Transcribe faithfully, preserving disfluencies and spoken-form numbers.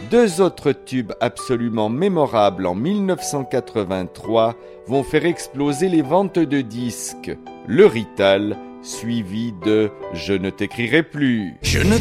Deux autres tubes absolument mémorables en mille neuf cent quatre-vingt-trois vont faire exploser les ventes de disques. Le Rital, suivi de « Je ne t'écrirai plus ». Je ne